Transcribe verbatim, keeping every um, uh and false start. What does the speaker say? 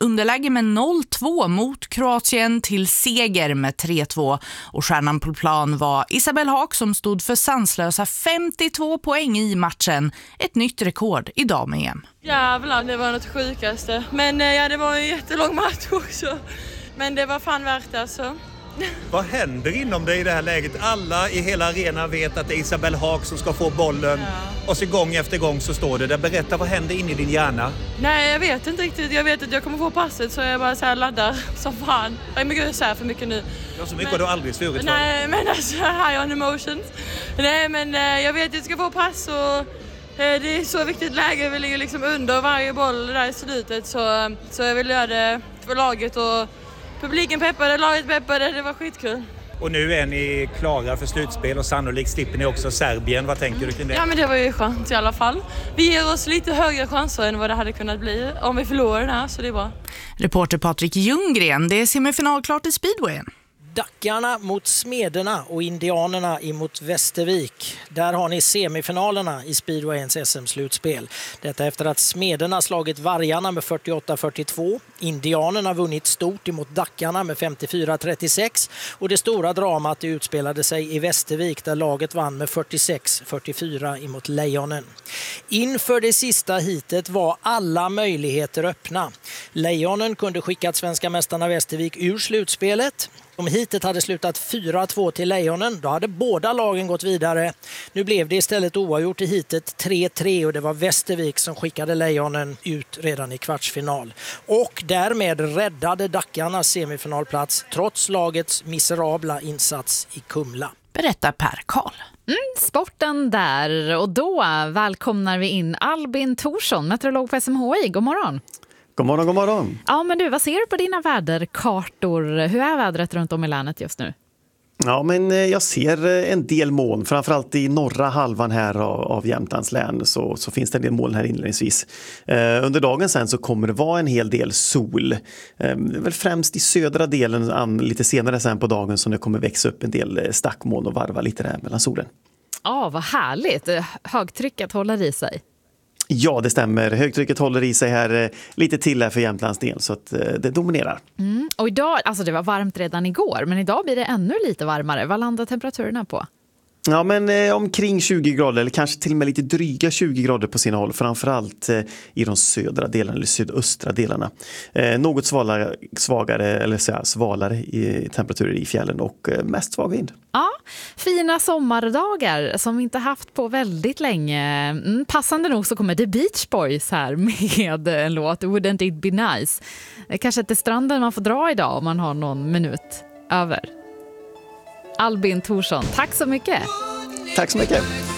underläge med noll två mot Kroatien till seger med tre två. Och stjärnan på plan var Isabelle Haak som stod för sanslösa femtiotvå poäng i matchen. Ett nytt rekord i dam-E M. Jävlar, det var något sjukaste. Men ja, det var en jättelång match också. Men det var fan värt det alltså. Vad händer inom dig i det här läget? Alla i hela arenan vet att det är Isabelle Haak som ska få bollen. Ja. Och så gång efter gång så står det där. Berätta, vad händer in i din hjärna? Nej, jag vet inte riktigt. Jag vet att jag kommer få passet, så jag bara så här laddar som fan. Jag är mycket så här för mycket nu. Ja, så mycket men, har du aldrig svurit för. Nej, men alltså high on emotions. Nej, men jag vet att jag ska få pass och det är så viktigt läge. Vi ligger liksom under varje boll där i slutet. Så, så jag vill göra det för laget och publiken peppade, laget peppade. Det var skitkul. Och nu är ni klara för slutspel och sannolikt slipper ni också Serbien. Vad tänker du kring det? Ja, men det var ju skönt i alla fall. Vi ger oss lite högre chanser än vad det hade kunnat bli om vi förlorar den här, så det är bra. Reporter Patrik Ljunggren, det är semifinalklart i speedwayen. Dackarna mot Smederna och Indianerna emot Västervik. Där har ni semifinalerna i speedwayens S M-slutspel. Detta efter att Smederna slagit Vargarna med fyrtioåtta fyrtiotvå. Indianerna vunnit stort emot Dackarna med femtiofyra trettiosex. Och det stora dramat utspelade sig i Västervik där laget vann med fyrtiosex fyrtiofyra emot Lejonen. Inför det sista hitet var alla möjligheter öppna. Lejonen kunde skickat svenska mästarna Västervik ur slutspelet. Om hitet hade slutat fyra två till Lejonen, då hade båda lagen gått vidare. Nu blev det istället oavgjort i hitet tre tre och det var Västervik som skickade Lejonen ut redan i kvartsfinal. Och därmed räddade Dackarnas semifinalplats trots lagets miserabla insats i Kumla. Berättar Per Karl. Mm, sporten där, och då välkomnar vi in Albin Thorsson, meteorolog på S M H I. God morgon. God morgon, god morgon. Ja, men du, vad ser du på dina väderkartor? Hur är vädret runt om i länet just nu? Ja, men jag ser en del moln, framförallt i norra halvan här av, av Jämtlands län så, så finns det en del moln här inledningsvis. Eh, under dagen sen så kommer det vara en hel del sol. Eh, väl främst i södra delen an, lite senare sen på dagen som det kommer växa upp en del stackmoln och varva lite där mellan solen. Ja, vad härligt. Högtrycket håller i sig. Ja, det stämmer. Högtrycket håller i sig här lite till här för Jämtlands del så att det dominerar. Mm. Och idag, alltså det var varmt redan igår, men idag blir det ännu lite varmare. Vad landar temperaturerna på? Ja, men eh, omkring tjugo grader eller kanske till och med lite dryga tjugo grader på sina håll. Framförallt eh, i de södra delarna eller sydöstra delarna. Eh, något svalare, svagare eller så här, svalare i temperaturer i fjällen och eh, mest svag vind. Ja, fina sommardagar som vi inte haft på väldigt länge. Mm, passande nog så kommer The Beach Boys här med en låt Wouldn't It Be Nice. Kanske till stranden man får dra idag om man har någon minut över. Albin Thorsson, tack så mycket. Tack så mycket.